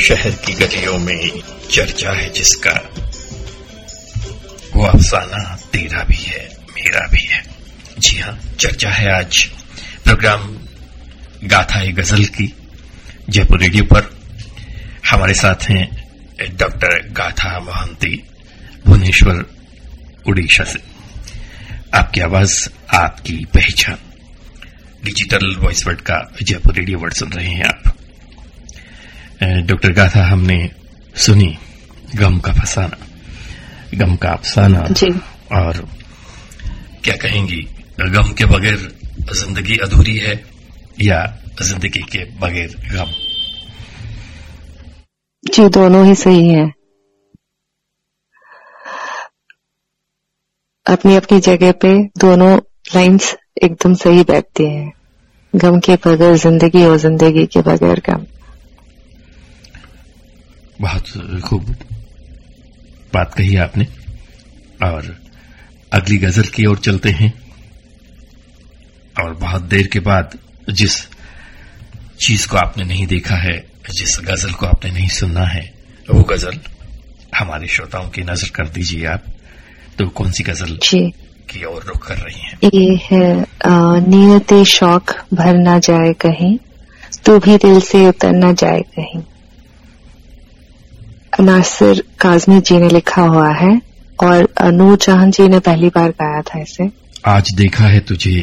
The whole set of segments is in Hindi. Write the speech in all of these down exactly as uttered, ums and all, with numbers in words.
शहर की गलियों में चर्चा है जिसका, वो अफसाना तेरा भी है मेरा भी है। जी हाँ, चर्चा है आज प्रोग्राम गाथा ए गजल की जयपुर रेडियो पर। हमारे साथ हैं डॉक्टर गाथा मोहंती, भुवनेश्वर, उड़ीसा से। आपकी आवाज, आपकी पहचान, डिजिटल वॉइस वर्ड का जयपुर रेडियो वर्ड सुन रहे हैं आप। डॉक्टर गाथा, हमने सुनी गम का फसाना, गम का अफसाना जी। और क्या कहेंगी, गम के बगैर जिंदगी अधूरी है या जिंदगी के बगैर गम? जी, दोनों ही सही है, अपनी अपनी जगह पे दोनों लाइंस एकदम सही बैठती हैं। गम के बगैर जिंदगी और जिंदगी के बगैर गम। बहुत खूब बात कही आपने। और अगली गजल की ओर चलते हैं। और बहुत देर के बाद जिस चीज को आपने नहीं देखा है, जिस गजल को आपने नहीं सुना है, वो गजल हमारे श्रोताओं की नजर कर दीजिए आप। तो कौन सी गजल की ओर रुख कर रही हैं? ये है नियते शौक भर ना जाए कहीं, तू भी दिल से उतर ना जाए कहीं। नासिर काज़मी जी ने लिखा हुआ है और नूर जहां जी ने पहली बार गाया था इसे। आज देखा है तुझे,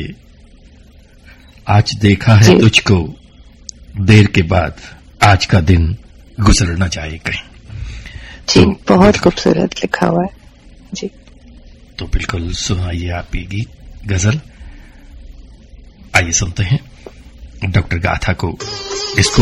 आज देखा है तुझको, देर के बाद आज का दिन गुजर न जाए कहीं। जी, तो बहुत खूबसूरत लिखा हुआ है जी। तो बिल्कुल सुनाइए आप ये गीत, गजल। आइए सुनते हैं डॉक्टर गाथा को। इसको